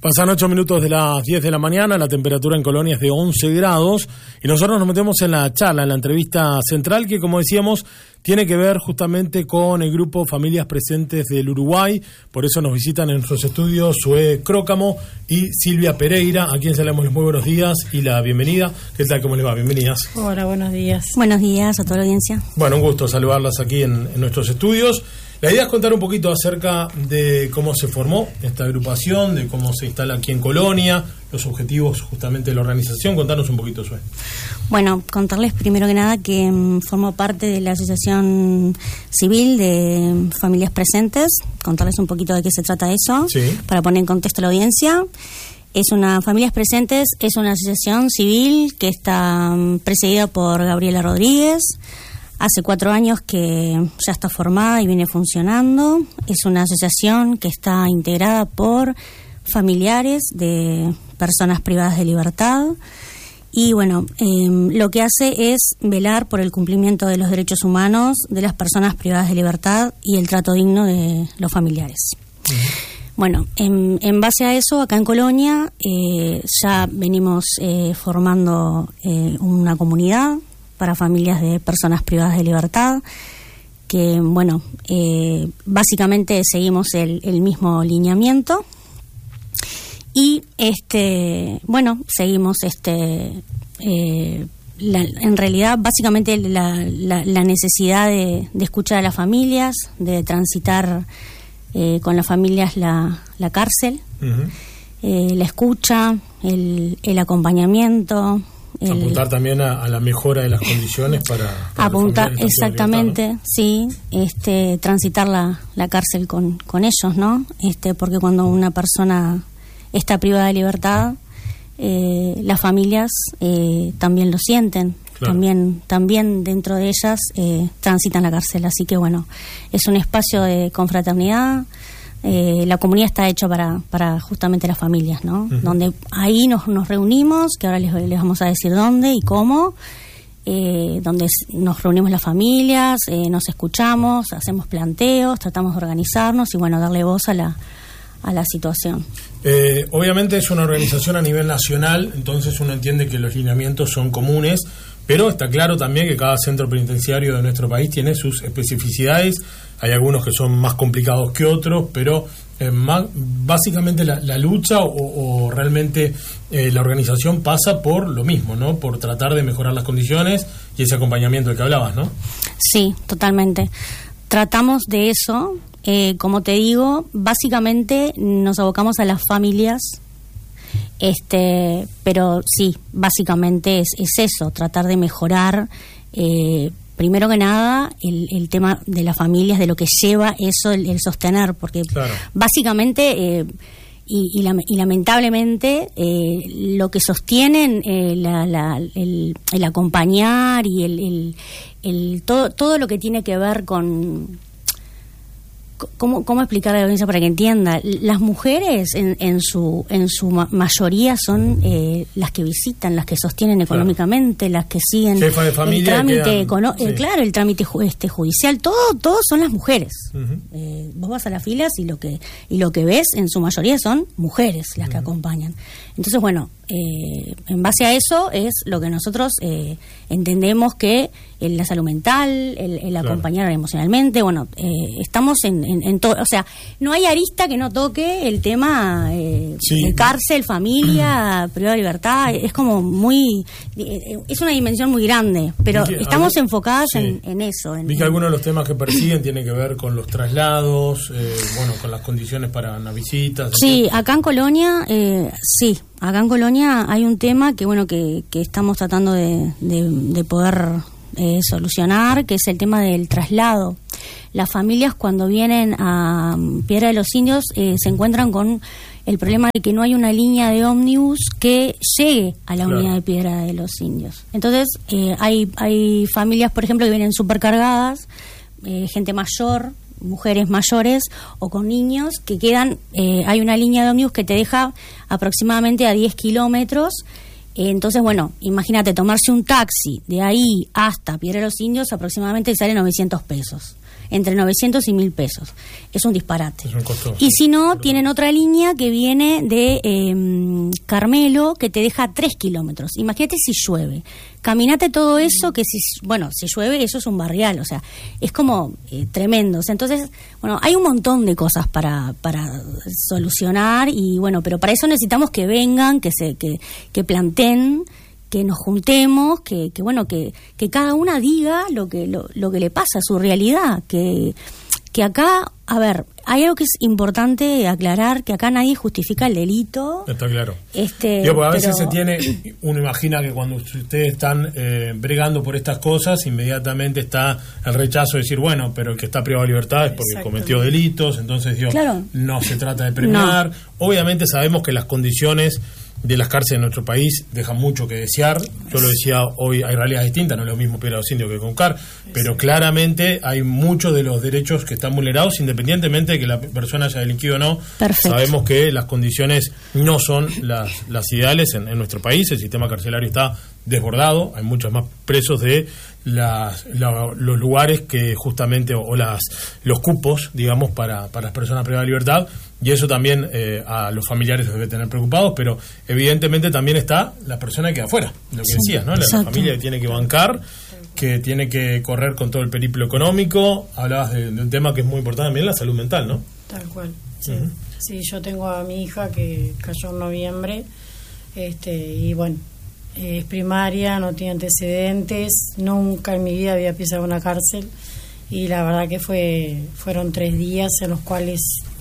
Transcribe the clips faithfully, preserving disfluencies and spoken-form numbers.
Pasan ocho minutos de las diez de la mañana, la temperatura en Colonia es de once grados y nosotros nos metemos en la charla, en la entrevista central que, como decíamos, tiene que ver justamente con el grupo Familias Presentes del Uruguay. Por eso nos visitan en nuestros estudios Zoe Crócamo y Silvia Pereira, a quien le damos los muy buenos días y la bienvenida. ¿Qué tal? ¿Cómo les va? Bienvenidas. Hola, buenos días. Buenos días a toda la audiencia. Bueno, un gusto saludarlas aquí en, en nuestros estudios. La idea es contar un poquito acerca de cómo se formó esta agrupación, de cómo se instala aquí en Colonia, los objetivos justamente de la organización. Contanos un poquito, Zoe. Bueno, contarles primero que nada que um, formo parte de la Asociación Civil de Familias Presentes, contarles un poquito de qué se trata eso, sí, para poner en contexto a la audiencia. Es una Familias Presentes, es una asociación civil que está um, presidida por Gabriela Rodríguez. Hace cuatro años que ya está formada y viene funcionando. Es una asociación que está integrada por familiares de personas privadas de libertad. Y bueno, eh, lo que hace es velar por el cumplimiento de los derechos humanos de las personas privadas de libertad y el trato digno de los familiares. Uh-huh. Bueno, en, en base a eso, acá en Colonia eh, ya venimos eh, formando eh, una comunidad para familias de personas privadas de libertad, que bueno, eh, básicamente seguimos el, el mismo lineamiento y este, bueno, seguimos este, eh, la, en realidad básicamente la, la, la necesidad de, de escuchar a las familias, de transitar eh, con las familias la, la cárcel, uh-huh. eh, la escucha, el, el acompañamiento. El, apuntar también a, a la mejora de las condiciones para, para apuntar exactamente, libertad, ¿no? Sí, este, transitar la, la cárcel con, con ellos, ¿no? Este, porque cuando una persona está privada de libertad, eh, las familias eh, también lo sienten, claro. también, también dentro de ellas eh, transitan la cárcel, así que bueno, es un espacio de confraternidad. Eh, la comunidad está hecha para, para justamente las familias, ¿no? Uh-huh. Donde ahí nos, nos reunimos, que ahora les, les vamos a decir dónde y cómo, eh, donde nos reunimos las familias, eh, nos escuchamos, hacemos planteos, tratamos de organizarnos y bueno, darle voz a la, a la situación. Eh, obviamente es una organización a nivel nacional, entonces uno entiende que los lineamientos son comunes, pero está claro también que cada centro penitenciario de nuestro país tiene sus especificidades. Hay algunos que son más complicados que otros, pero eh, más, básicamente la, la lucha o, o realmente eh, la organización pasa por lo mismo, ¿no? Por tratar de mejorar las condiciones y ese acompañamiento del que hablabas, ¿no? Sí, totalmente. Tratamos de eso. Eh, como te digo, básicamente nos abocamos a las familias. Este, pero sí, básicamente es, es eso, tratar de mejorar, eh, primero que nada, el, el tema de las familias, de lo que lleva eso, el, el sostener, porque claro. básicamente, eh, y, y, la, y lamentablemente, eh, lo que sostienen eh, la, la, el, el acompañar y el, el, el todo, todo lo que tiene que ver con... ¿Cómo, cómo explicar a la audiencia para que entienda? Las mujeres en, en su en su mayoría son eh, las que visitan, las que sostienen económicamente, claro. las que siguen Jefa de familia, el trámite, quedan, econo- sí. eh, claro, el trámite ju- este judicial, todo todo son las mujeres. Uh-huh. Eh, vos vas a las filas y lo que y lo que ves en su mayoría son mujeres las uh-huh. que acompañan. Entonces, bueno, eh, en base a eso es lo que nosotros eh, entendemos que el, la salud mental, el, el acompañar claro. emocionalmente, bueno, eh, estamos en, en, en todo, o sea, no hay arista que no toque el tema eh, sí. de cárcel, familia, privada de libertad, es como muy, eh, es una dimensión muy grande, pero que, estamos algo, enfocadas sí. en, en eso. En, Vi que algunos de los temas que persiguen tienen que ver con los traslados, eh, bueno, con las condiciones para las visitas. Sí, acá en Colonia, eh, sí. Acá en Colonia hay un tema que bueno que, que estamos tratando de, de, de poder eh, solucionar, que es el tema del traslado. Las familias cuando vienen a Piedra de los Indios eh, se encuentran con el problema de que no hay una línea de ómnibus que llegue a la claro. unidad de Piedra de los Indios. Entonces eh, hay, hay familias, por ejemplo, que vienen supercargadas, eh, gente mayor, mujeres mayores o con niños que quedan, eh, hay una línea de ómnibus que te deja aproximadamente a diez kilómetros, eh, entonces bueno, imagínate tomarse un taxi de ahí hasta Piedra de los Indios aproximadamente sale novecientos pesos. entre novecientos y mil pesos. Es un disparate. Es un costo. Y si no, tienen otra línea que viene de eh, Carmelo, que te deja tres kilómetros. Imagínate si llueve. Caminate todo eso, que si, bueno, si llueve, eso es un barrial, o sea, es como eh, tremendo. O sea, entonces, bueno, hay un montón de cosas para para solucionar y bueno, pero para eso necesitamos que vengan, que se que, que planteen, que nos juntemos, que, que bueno, que, que cada una diga lo que lo, lo que le pasa, su realidad, que que acá, a ver, hay algo que es importante aclarar, que acá nadie justifica el delito. Está claro. Este, Yo, pues, a veces pero... se tiene, uno imagina que cuando ustedes están eh, bregando por estas cosas, inmediatamente está el rechazo de decir, bueno, pero el que está privado de libertad es porque cometió delitos, entonces digo, claro. no se trata de premiar. No. Obviamente sabemos que las condiciones de las cárceles en nuestro país dejan mucho que desear. Yo lo decía hoy, hay realidades distintas, no es lo mismo Piedra de los Indios que Concar, pero claramente hay muchos de los derechos que están vulnerados, independientemente de que la persona haya delinquido o no. Perfecto. Sabemos que las condiciones no son las, las ideales en, en nuestro país, el sistema carcelario está desbordado, hay muchos más presos de las, la, los lugares que justamente, o, o las los cupos, digamos, para, para las personas privadas de libertad, y eso también eh, a los familiares los debe tener preocupados, pero evidentemente también está la persona que queda afuera, lo que sí, decías, ¿no? La, la familia que tiene que bancar, que tiene que correr con todo el periplo económico. Hablabas de, de un tema que es muy importante también, la salud mental, ¿no? Tal cual, sí. Uh-huh. Sí, yo tengo a mi hija que cayó en noviembre, este y bueno, es primaria, no tiene antecedentes, nunca en mi vida había pisado una cárcel y la verdad que fue fueron tres días en los cuales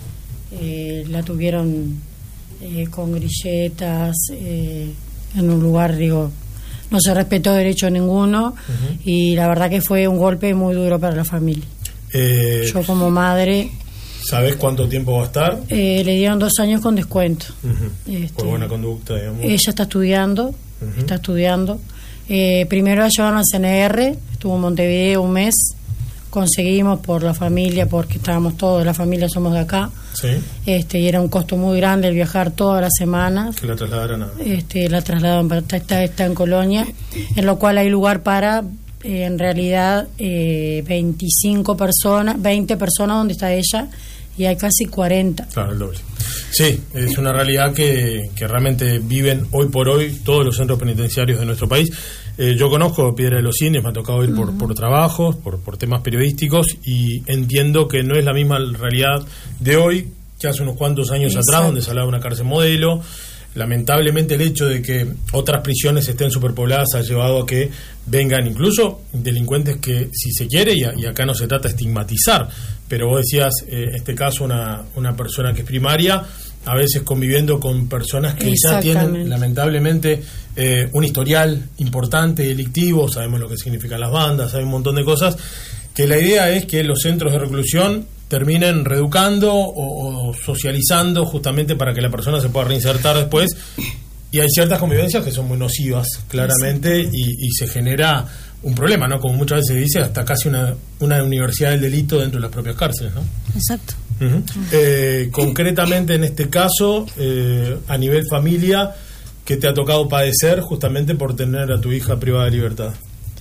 eh, la tuvieron eh, con grilletas, eh, en un lugar, digo, no se respetó derecho ninguno. Uh-huh. Y la verdad que fue un golpe muy duro para la familia. Eh, Yo como madre... ¿Sabés cuánto tiempo va a estar? Eh, le dieron dos años con descuento. Uh-huh. Este, por buena conducta, digamos. Ella está estudiando, uh-huh. está estudiando. Eh, primero la llevaron al C N R, estuvo en Montevideo un mes. Conseguimos por la familia, porque estábamos todos, la familia somos de acá. Sí. Este, y era un costo muy grande el viajar todas las semanas. Que la trasladaran a... Este, la trasladaron para está, está en Colonia, en lo cual hay lugar para, eh, en realidad, eh, veinticinco personas, veinte personas donde está ella, y hay casi cuarenta. Claro, el doble. Sí, es una realidad que, que realmente viven hoy por hoy todos los centros penitenciarios de nuestro país. Eh, yo conozco Piedra de los Indios, me ha tocado ir por, uh-huh. por trabajos, por, por temas periodísticos, y entiendo que no es la misma realidad de hoy que hace unos cuantos años Exacto. atrás, donde se hablaba de una cárcel modelo. Lamentablemente el hecho de que otras prisiones estén superpobladas ha llevado a que vengan incluso delincuentes que, si se quiere, y, a, y acá no se trata de estigmatizar, pero vos decías, eh, este caso, una, una persona que es primaria, a veces conviviendo con personas que ya tienen lamentablemente eh, un historial importante delictivo, sabemos lo que significan las bandas, hay un montón de cosas, que la idea es que los centros de reclusión terminen reeducando o, o socializando justamente para que la persona se pueda reinsertar después, y hay ciertas convivencias que son muy nocivas claramente, y, y se genera un problema, ¿no? Como muchas veces se dice, hasta casi una, una universidad del delito dentro de las propias cárceles, ¿no? Exacto. Uh-huh. Uh-huh. Eh, concretamente en este caso, eh, a nivel familia, ¿qué te ha tocado padecer justamente por tener a tu hija privada de libertad?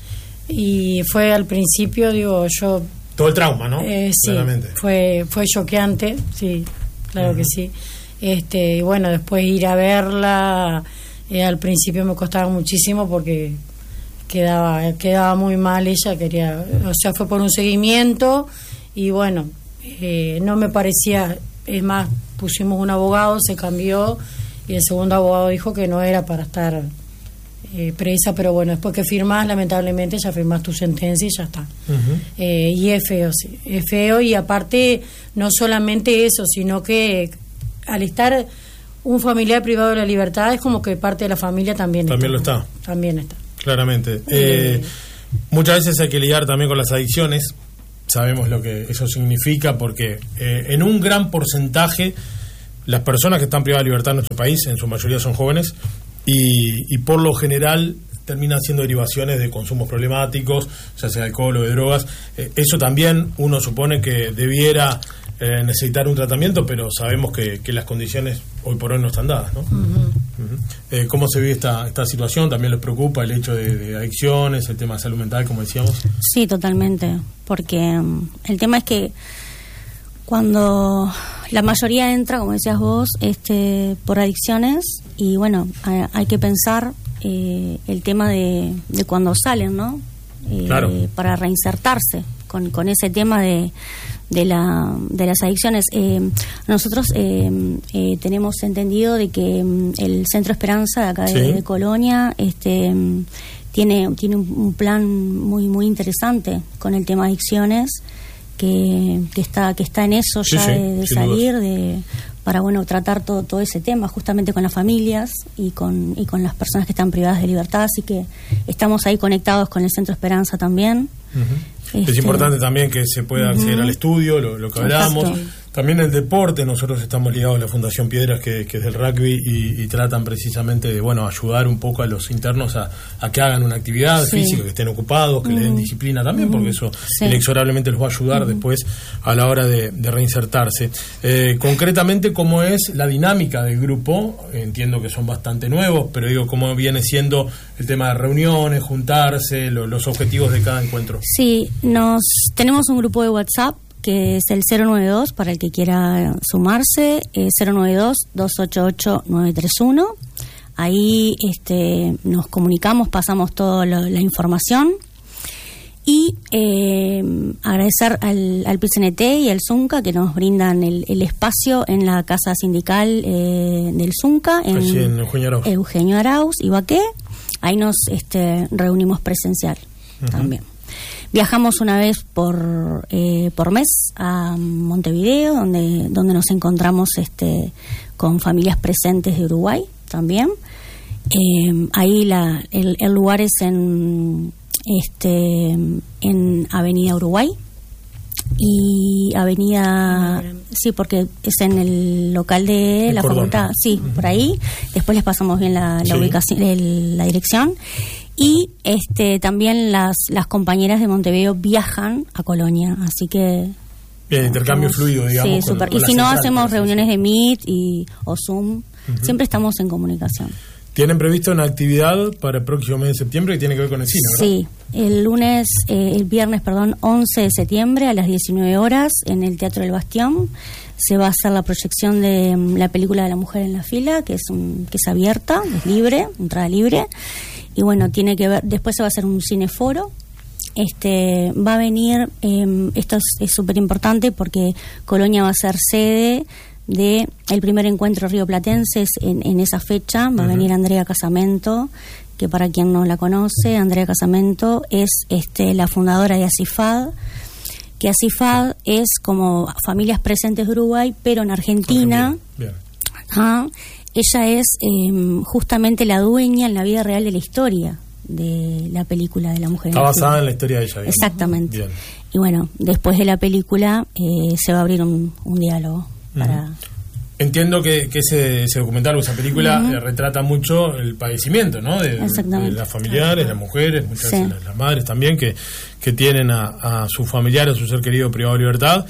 Y fue al principio, digo, yo... Todo el trauma, ¿no? Eh, sí, claramente. fue fue choqueante, sí, claro uh-huh. que sí. Este, y bueno, después ir a verla, eh, al principio me costaba muchísimo porque quedaba quedaba muy mal ella, quería, o sea, fue por un seguimiento y bueno, eh, no me parecía, es más, pusimos un abogado, se cambió y el segundo abogado dijo que no era para estar eh, presa, pero bueno, después que firmás, lamentablemente ya firmás tu sentencia y ya está. Uh-huh. Eh, y es feo, sí, es feo, y aparte no solamente eso, sino que al estar un familiar privado de la libertad es como que parte de la familia también, también está. También lo está. También está. Claramente. Eh, eh, muchas veces hay que lidiar también con las adicciones. Sabemos lo que eso significa, porque eh, en un gran porcentaje las personas que están privadas de libertad en nuestro país, en su mayoría son jóvenes, y, y por lo general terminan siendo derivaciones de consumos problemáticos, ya sea de alcohol o de drogas. Eh, eso también uno supone que debiera eh, necesitar un tratamiento, pero sabemos que, que las condiciones hoy por hoy no están dadas, ¿no? Uh-huh. Uh-huh. Eh, ¿Cómo se vive esta, esta situación? ¿También les preocupa el hecho de, de adicciones, el tema de salud mental, como decíamos? Sí, totalmente, porque um, el tema es que cuando la mayoría entra, como decías vos, este, por adicciones, y bueno, hay, hay que pensar eh, el tema de, de cuando salen, ¿no? Eh, claro. Para reinsertarse con, con ese tema de, de, la, de las adicciones. Eh, nosotros eh, eh, tenemos entendido de que um, el Centro Esperanza de acá de, sí. de Colonia este, um, tiene, tiene un, un plan muy, muy interesante con el tema de adicciones. Que, que está que está en eso ya sí, sí, de, de salir de para bueno tratar todo todo ese tema justamente con las familias y con y con las personas que están privadas de libertad, así que estamos ahí conectados con el Centro Esperanza también. Uh-huh. Este, es importante también que se pueda acceder uh-huh. al estudio, lo, lo que hablamos. Exacto. También el deporte, nosotros estamos ligados a la Fundación Piedras, que, que es del rugby, y, y tratan precisamente de bueno ayudar un poco a los internos a, a que hagan una actividad sí. física, que estén ocupados, que uh-huh. le den disciplina también, uh-huh. porque eso sí. inexorablemente los va a ayudar uh-huh. después a la hora de, de reinsertarse. Eh, concretamente, ¿cómo es la dinámica del grupo? Entiendo que son bastante nuevos, pero digo, ¿cómo viene siendo el tema de reuniones, juntarse, lo, los objetivos de cada encuentro? Sí, nos tenemos un grupo de WhatsApp que es el cero nueve dos para el que quiera sumarse, eh, cero nueve dos, dos ocho ocho, nueve tres uno. Ahí este, nos comunicamos, pasamos toda la, la información y eh, agradecer al, al P C N T y al Zunca que nos brindan el, el espacio en la casa sindical eh, del Zunca, en, en Eugenio Arauz, Eugenio Arauz, Ibaqué. Ahí nos este, reunimos presencial uh-huh. también. Viajamos una vez por eh, por mes a Montevideo, donde donde nos encontramos este con familias presentes de Uruguay también. Eh, ahí la el, el lugar es en este en Avenida Uruguay y Avenida sí, porque es en el local de el la Cordón. Facultad, sí, uh-huh. por ahí. Después les pasamos bien la, la sí. ubicación, el, la dirección. Y este también las las compañeras de Montevideo viajan a Colonia, así que bien, intercambio estamos, fluido, digamos. Sí, súper. Y si no, hacemos reuniones de Meet y o Zoom, uh-huh. siempre estamos en comunicación. ¿Tienen previsto una actividad para el próximo mes de septiembre que tiene que ver con el cine, verdad? Sí, el lunes, eh, el viernes, perdón, once de septiembre a las diecinueve horas en el Teatro del Bastión se va a hacer la proyección de um, la película de La Mujer en la Fila, que es un, que es abierta, es libre, entrada libre. Y bueno, tiene que ver, después se va a hacer un cineforo. Este, va a venir, eh, esto es súper importante porque Colonia va a ser sede de el primer encuentro rioplatense en, en esa fecha. Va uh-huh. a venir Andrea Casamento, que para quien no la conoce, Andrea Casamento es este, la fundadora de ACIFAD, que ACIFAD es como Familias Presentes de Uruguay, pero en Argentina. Bien. Ah, ella es eh, justamente la dueña en la vida real de la historia de la película de La Mujer. Está basada en la historia de ella. Digamos. Exactamente. Bien. Y bueno, después de la película eh, se va a abrir un, un diálogo para... Uh-huh. Entiendo que, que ese, ese documental o esa película uh-huh. eh, retrata mucho el padecimiento, ¿no? De, de las familiares, las mujeres, muchas sí. veces las, las madres también, que, que tienen a, a sus familiares, a su ser querido privado de libertad.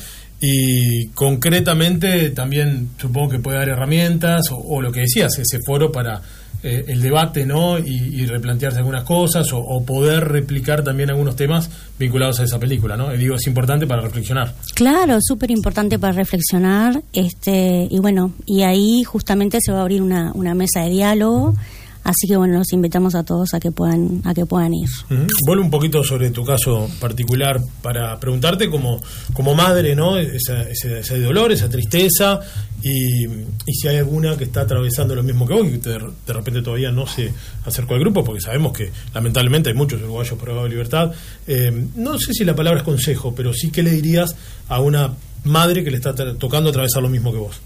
Y concretamente también supongo que puede dar herramientas o, o lo que decías, ese foro para eh, el debate, ¿no? Y, y replantearse algunas cosas o, o poder replicar también algunos temas vinculados a esa película, ¿no? Y digo, es importante para reflexionar. Claro, súper importante para reflexionar, este y bueno, y ahí justamente se va a abrir una, una mesa de diálogo. Así que bueno, los invitamos a todos a que puedan a que puedan ir. Uh-huh. Vuelvo un poquito sobre tu caso particular para preguntarte como como madre, ¿no? Esa, ese, ese dolor, esa tristeza y, y si hay alguna que está atravesando lo mismo que vos y que de, de repente todavía no se acercó al grupo, porque sabemos que lamentablemente hay muchos uruguayos privados de libertad. Eh, no sé si la palabra es consejo, pero sí que le dirías a una madre que le está tra- tocando atravesar lo mismo que vos.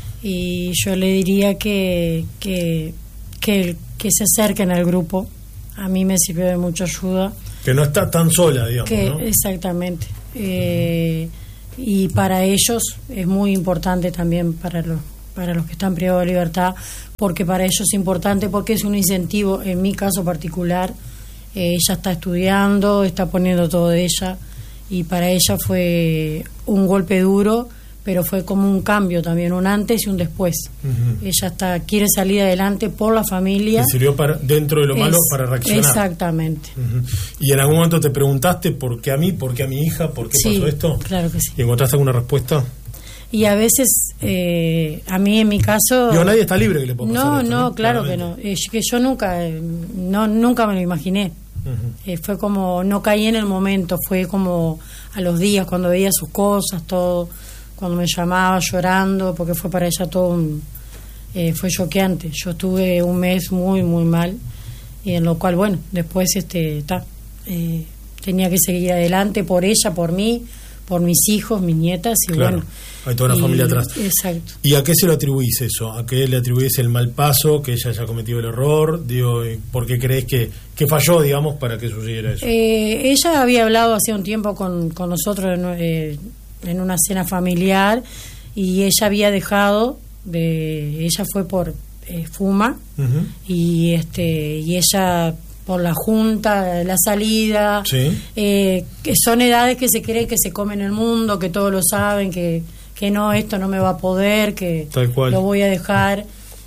Y yo le diría que que que, que se acerquen al grupo. A mí me sirvió de mucha ayuda. Que no está tan sola, digamos, que, ¿no? Exactamente. Eh, y para ellos es muy importante también, para los, para los que están privados de libertad, porque para ellos es importante, porque es un incentivo. En mi caso particular, eh, ella está estudiando, está poniendo todo de ella, y para ella fue un golpe duro, pero fue como un cambio también, un antes y un después. Uh-huh. Ella está quiere salir adelante por la familia. ¿Te sirvió para, dentro de lo malo, es, para reaccionar? Exactamente. Uh-huh. ¿Y en algún momento te preguntaste por qué a mí, por qué a mi hija, por qué sí, pasó esto? Claro que sí. ¿Y encontraste alguna respuesta? Y a veces, eh, a mí en mi caso... Digo, nadie está libre que le pueda pasar No, esto, no, ¿no? claro que no. Eh, que yo nunca, eh, no, nunca me lo imaginé. Uh-huh. Eh, fue como, no caí en el momento, fue como a los días, cuando veía sus cosas, todo, cuando me llamaba llorando, porque fue para ella todo un... Eh, fue choqueante. Yo estuve un mes muy, muy mal, y en lo cual, bueno, después este ta, eh, tenía que seguir adelante por ella, por mí, por mis hijos, mis nietas, y claro, bueno... hay toda una y, familia atrás. Exacto. ¿Y a qué se lo atribuís eso? ¿A qué le atribuís el mal paso, que ella haya cometido el error? Digo, ¿por qué crees que, que falló, digamos, para que sucediera eso? Eh, ella había hablado hace un tiempo con, con nosotros en, eh, en una cena familiar, y ella había dejado de... Ella fue por eh, Fuma, uh-huh. y este y ella... por la junta, la salida, sí. eh, que son edades que se creen que se comen el mundo, que todos lo saben, que, que no, esto no me va a poder, que tal cual. Lo voy a dejar,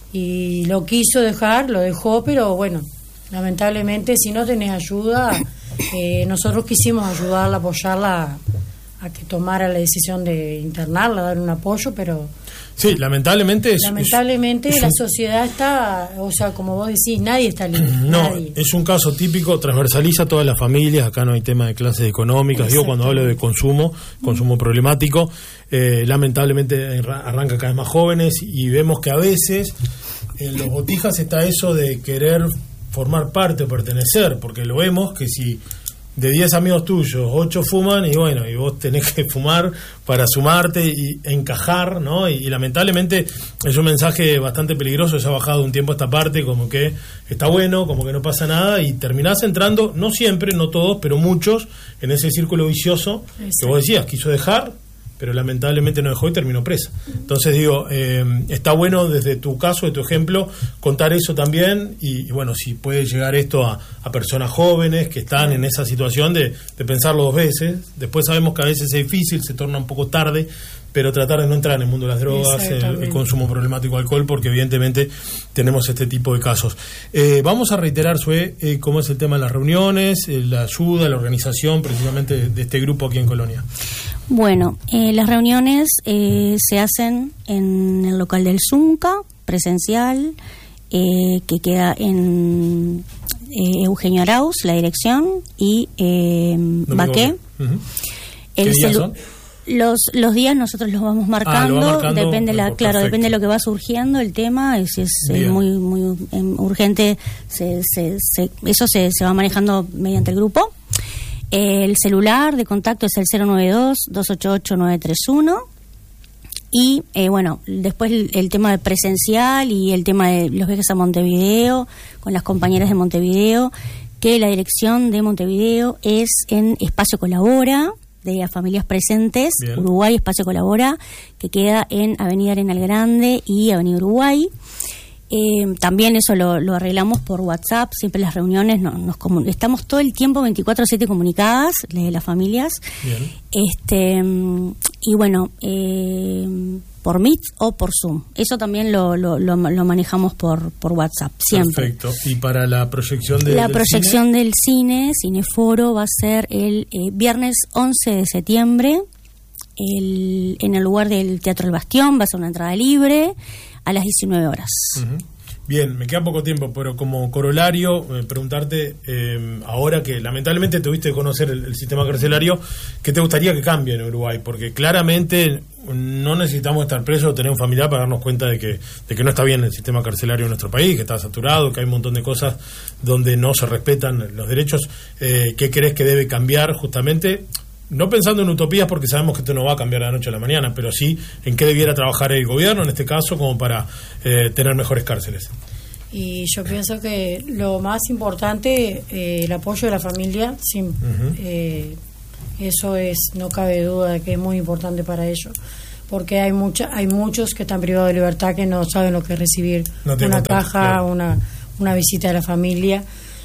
y lo quiso dejar, lo dejó, pero bueno, lamentablemente si no tenés ayuda, eh, nosotros quisimos ayudarla, apoyarla a, a que tomara la decisión de internarla, dar un apoyo, pero... Sí, lamentablemente es, lamentablemente es, es la un, sociedad está, o sea, como vos decís, nadie está libre. No, nadie. Es un caso típico, transversaliza a todas las familias, acá no hay tema de clases económicas, digo, cuando hablo de consumo, consumo problemático, eh, lamentablemente arranca cada vez más jóvenes, y vemos que a veces en los botijas está eso de querer formar parte o pertenecer, porque lo vemos que si de diez amigos tuyos, ocho fuman, y bueno, y vos tenés que fumar para sumarte y encajar, ¿no? Y, y lamentablemente es un mensaje bastante peligroso. Se ha bajado un tiempo esta parte, como que está bueno, como que no pasa nada, y terminás entrando, no siempre, no todos, pero muchos, en ese círculo vicioso. Exacto. Que vos decías, quiso dejar, pero lamentablemente no dejó y terminó presa. Entonces digo, eh, está bueno desde tu caso, de tu ejemplo, contar eso también, y, y bueno, si puede llegar esto a, a personas jóvenes que están en esa situación de, de pensarlo dos veces. Después sabemos que a veces es difícil, se torna un poco tarde, pero tratar de no entrar en el mundo de las drogas, el, el consumo problemático de alcohol, porque evidentemente tenemos este tipo de casos. Eh, vamos a reiterar, Sue, eh, cómo es el tema de las reuniones, eh, la ayuda, la organización precisamente de, de este grupo aquí en Colonia. Bueno, eh, las reuniones eh, se hacen en el local del Zunca, presencial, eh, que queda en eh, Eugenio Arauz, la dirección, y eh, Baqué. Uh-huh. ¿Qué días son? Los los días nosotros los vamos marcando, ah, lo marcando depende la claro perfecto. Depende de lo que va surgiendo el tema, si es eh, muy muy um, urgente, se, se, se, eso se, se va manejando mediante el grupo. El celular de contacto es el cero nueve dos, dos ocho ocho, nueve tres uno, y eh, bueno, después el, el tema de presencial y el tema de los viajes a Montevideo con las compañeras de Montevideo, que la dirección de Montevideo es en Espacio Colabora, de las familias presentes. Bien. Uruguay, Espacio Colabora, que queda en Avenida Arenal Grande y Avenida Uruguay. Eh, también eso lo, lo arreglamos por WhatsApp, siempre las reuniones no, nos comun- estamos todo el tiempo veinticuatro siete comunicadas, de las familias. Bien. Este y bueno, eh, por Meet o por Zoom, eso también lo, lo, lo, lo manejamos por, por WhatsApp siempre. Perfecto. Y para la proyección de, la del proyección cine? del cine Cineforo va a ser el eh, viernes once de septiembre, el, en el lugar del Teatro El Bastión. Va a ser una entrada libre a las diecinueve horas. Uh-huh. Bien, me queda poco tiempo, pero como corolario, eh, preguntarte, eh, ahora que lamentablemente tuviste que conocer el, el sistema carcelario, ¿qué te gustaría que cambie en Uruguay? Porque claramente no necesitamos estar presos o tener un familiar para darnos cuenta de que, de que no está bien el sistema carcelario en nuestro país, que está saturado, que hay un montón de cosas donde no se respetan los derechos. Eh, ¿Qué crees que debe cambiar justamente? No pensando en utopías, porque sabemos que esto no va a cambiar de la noche a la mañana, pero sí en qué debiera trabajar el gobierno en este caso como para eh, tener mejores cárceles. Y yo pienso que lo más importante, eh, el apoyo de la familia, sí, uh-huh. eh, eso es, no cabe duda de que es muy importante para ellos, porque hay mucha, hay muchos que están privados de libertad que no saben lo que es recibir no una caja, claro. una, una visita de la familia,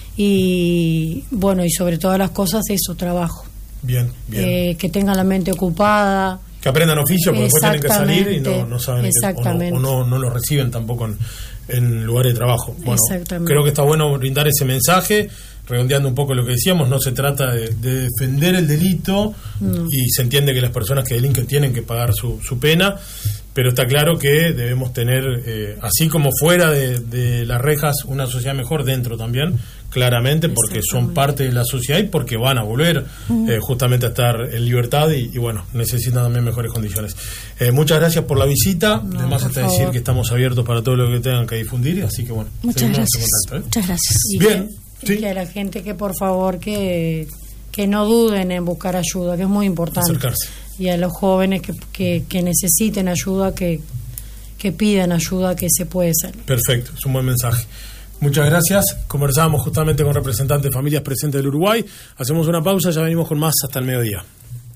y bueno, y sobre todas las cosas eso, trabajo. Bien, bien. Eh, que tengan la mente ocupada, Que aprendan oficio, porque después tienen que salir y no, no saben Exactamente. que, o, no, o no, no lo reciben tampoco en, en lugares de trabajo. Bueno, creo que está bueno brindar ese mensaje, redondeando un poco lo que decíamos. No se trata de, de defender el delito, no. Y se entiende que las personas que delinquen tienen que pagar su, su pena, pero está claro que debemos tener, eh, así como fuera de, de las rejas, una sociedad mejor, dentro también, claramente, porque son parte de la sociedad y porque van a volver uh-huh. eh, justamente a estar en libertad y, y bueno, necesitan también mejores condiciones. Eh, muchas gracias por la visita. No, además está decir que estamos abiertos para todo lo que tengan que difundir, así que bueno, muchas gracias. Contacto, ¿eh? Muchas gracias. Y bien, que, sí. Y que a la gente que por favor que, que no duden en buscar ayuda, que es muy importante. Acercarse. Y a los jóvenes que, que, que necesiten ayuda, que, que pidan ayuda, que se puede salir. Perfecto, es un buen mensaje. Muchas gracias. Conversábamos justamente con representantes de familias presentes del Uruguay. Hacemos una pausa, ya venimos con más hasta el mediodía.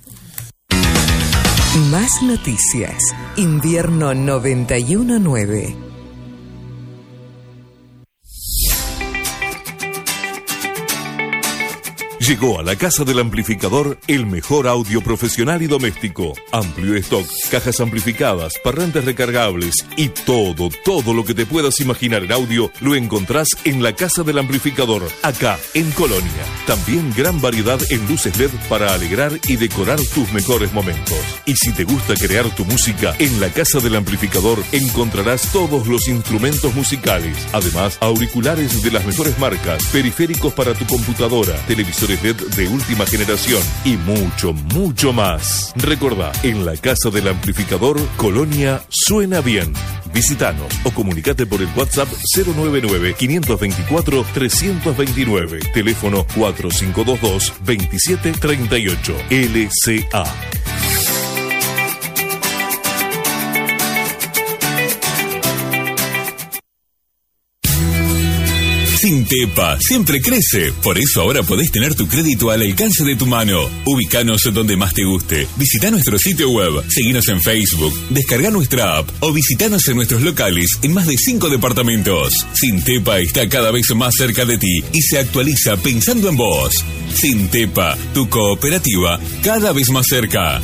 Más noticias. Invierno noventa y uno nueve. Llegó a la Casa del Amplificador el mejor audio profesional y doméstico. Amplio stock, cajas amplificadas, parlantes recargables y todo, todo lo que te puedas imaginar en audio lo encontrás en la Casa del Amplificador, acá en Colonia. También gran variedad en luces L E D para alegrar y decorar tus mejores momentos. Y si te gusta crear tu música, en la Casa del Amplificador encontrarás todos los instrumentos musicales. Además, auriculares de las mejores marcas, periféricos para tu computadora, televisores L E D de última generación y mucho, mucho más. Recordá, en la Casa del Amplificador, Colonia suena bien. Visítanos o comunicate por el WhatsApp cero nueve nueve, cinco dos cuatro, tres dos nueve, teléfono cuatro cinco dos dos, dos siete tres ocho, L C A. Sintepa siempre crece, por eso ahora podés tener tu crédito al alcance de tu mano. Ubícanos donde más te guste. Visita nuestro sitio web, seguinos en Facebook, descarga nuestra app o visitanos en nuestros locales en más de cinco departamentos. Sintepa está cada vez más cerca de ti y se actualiza pensando en vos. Sintepa, tu cooperativa cada vez más cerca.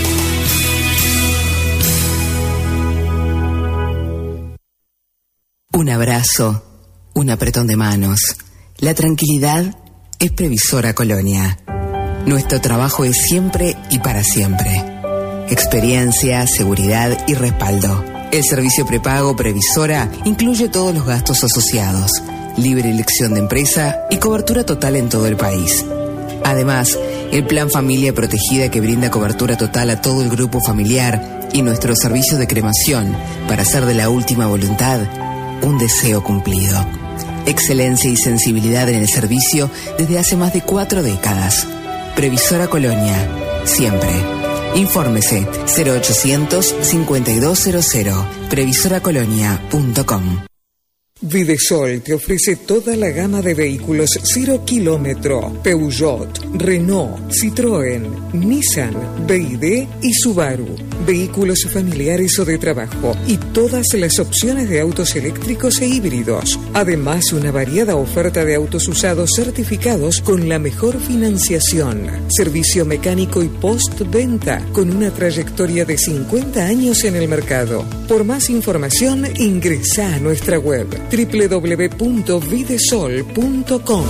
Un abrazo. Un apretón de manos. La tranquilidad es Previsora Colonia. Nuestro trabajo es siempre y para siempre. Experiencia, seguridad y respaldo. El servicio prepago Previsora incluye todos los gastos asociados, libre elección de empresa y cobertura total en todo el país. Además, el Plan Familia Protegida que brinda cobertura total a todo el grupo familiar y nuestro servicio de cremación para hacer de la última voluntad un deseo cumplido. Excelencia y sensibilidad en el servicio desde hace más de cuatro décadas. Previsora Colonia, siempre. Infórmese cero ochocientos, cincuenta y dos cero cero, previsora colonia punto com. Videsol te ofrece toda la gama de vehículos cero kilómetro, Peugeot, Renault, Citroën, Nissan, B Y D y Subaru, vehículos familiares o de trabajo y todas las opciones de autos eléctricos e híbridos. Además, una variada oferta de autos usados certificados con la mejor financiación, servicio mecánico y postventa con una trayectoria de cincuenta años en el mercado. Por más información, ingresa a nuestra web doble u doble u doble u punto videsol punto com.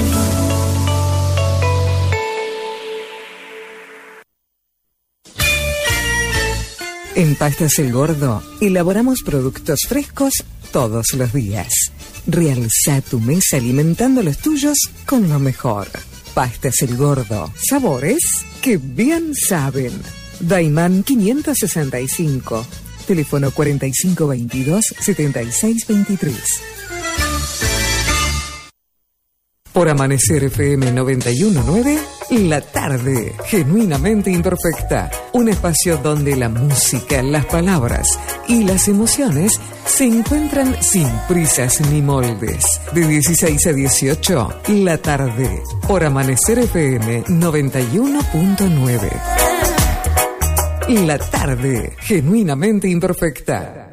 En Pastas El Gordo elaboramos productos frescos todos los días. Realza tu mesa alimentando los tuyos con lo mejor. Pastas El Gordo, sabores que bien saben. Daimán quinientos sesenta y cinco, teléfono cuarenta y cinco veintidós, setenta y seis veintitrés. Por Amanecer F M noventa y uno nueve, La Tarde, genuinamente imperfecta. Un espacio donde la música, las palabras y las emociones se encuentran sin prisas ni moldes. De dieciséis a dieciocho, La Tarde. Por Amanecer F M noventa y uno punto nueve. La Tarde, genuinamente imperfecta.